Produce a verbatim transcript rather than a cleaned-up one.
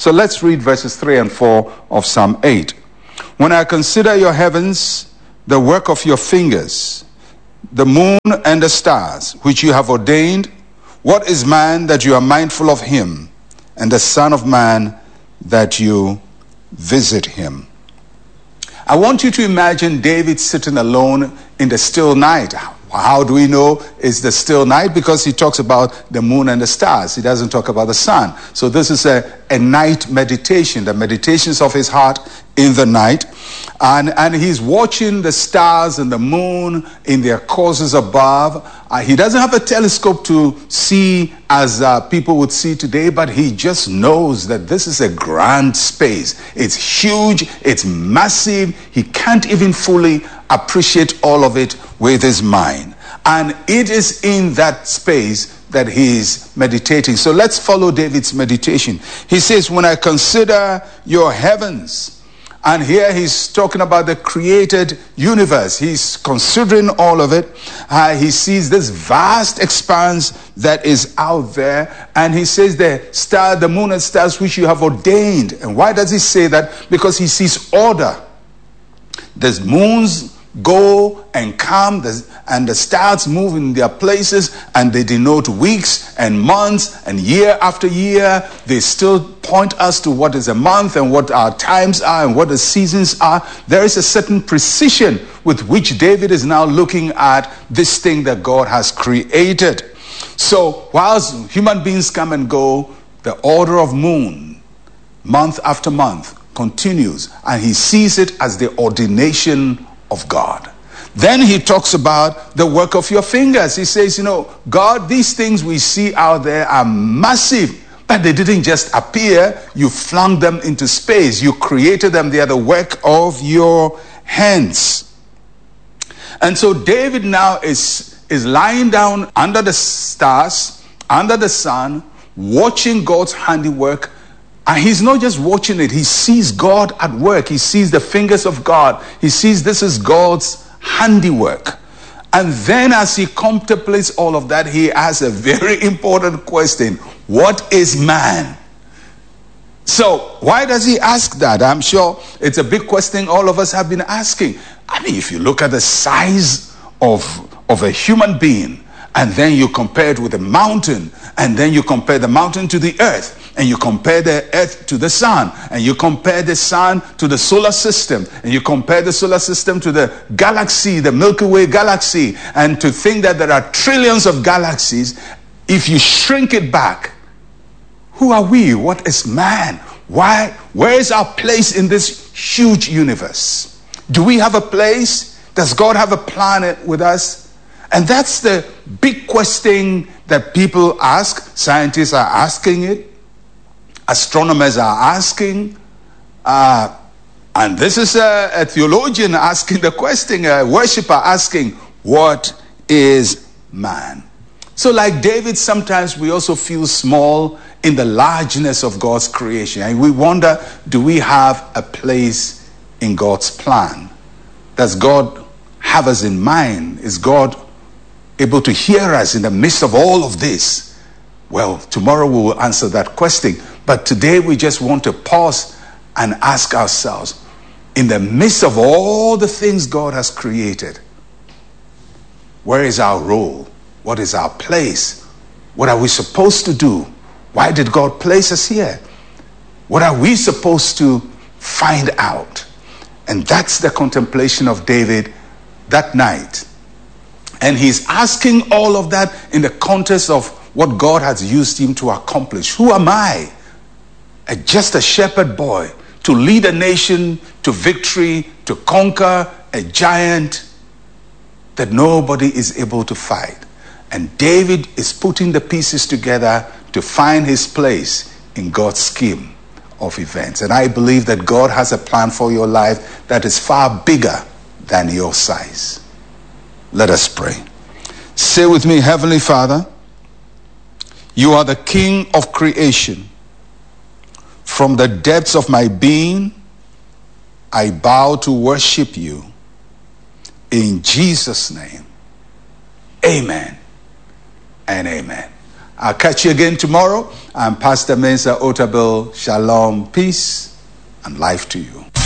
So let's read verses three and four of Psalm eight. When I consider your heavens, the work of your fingers, the moon and the stars, which you have ordained, what is man that you are mindful of him, and the son of man that you visit him? I want you to imagine David sitting alone in the still night. How do we know it's the still night? Because he talks about the moon and the stars. He doesn't talk about the sun. So this is a, a night meditation, the meditations of his heart in the night. And, and he's watching the stars and the moon in their courses above. Uh, he doesn't have a telescope to see as uh, people would see today, but he just knows that this is a grand space. It's huge, it's massive. He can't even fully appreciate all of it with his mind. And it is in that space that he's meditating. So let's follow David's meditation. He says, when I consider your heavens, and here he's talking about the created universe. He's considering all of it. Uh, he sees this vast expanse that is out there. And he says the star, the moon and stars which you have ordained. And why does he say that? Because he sees order. The moons go and come, and the stars move in their places, and they denote weeks and months and year after year. They still point us to what is a month and what our times are and what the seasons are. There is a certain precision with which David is now looking at this thing that God has created. So whilst human beings come and go, the order of moon, month after month, continues, and he sees it as the ordination of God. Then he talks about the work of your fingers. He says, you know, God, these things we see out there are massive, but they didn't just appear. You flung them into space. You created them. They are the work of your hands. And so David now is, is lying down under the stars, under the sun, watching God's handiwork. And he's not just watching it. He sees God at work. He sees the fingers of God. He sees this is God's handiwork. And then as he contemplates all of that, he asks a very important question. What is man? So why does he ask that? I'm sure it's a big question all of us have been asking. I mean, if you look at the size of, of a human being, and then you compare it with a mountain, and then you compare the mountain to the earth, and you compare the earth to the sun, and you compare the sun to the solar system, and you compare the solar system to the galaxy, the Milky Way galaxy, and to think that there are trillions of galaxies, if you shrink it back, who are we? What is man? Why? Where is our place in this huge universe? Do we have a place? Does God have a plan with us? And that's the big question that people ask. Scientists are asking it. Astronomers are asking. Uh, and this is a, a theologian asking the question, a worshiper asking, what is man? So like David, sometimes we also feel small in the largeness of God's creation. And we wonder, do we have a place in God's plan? Does God have us in mind? Is God able to hear us in the midst of all of this? Well, tomorrow we will answer that question. But today we just want to pause and ask ourselves, in the midst of all the things God has created, where is our role? What is our place? What are we supposed to do? Why did God place us here? What are we supposed to find out? And that's the contemplation of David that night. And he's asking all of that in the context of what God has used him to accomplish. Who am I? A, just a shepherd boy to lead a nation to victory, to conquer a giant that nobody is able to fight. And David is putting the pieces together to find his place in God's scheme of events. And I believe that God has a plan for your life that is far bigger than your size. Let us pray. Say with me, Heavenly Father, you are the King of creation. From the depths of my being, I bow to worship you. In Jesus' name, amen and amen. I'll catch you again tomorrow. I'm Pastor Mensa Otabil. Shalom, peace, and life to you.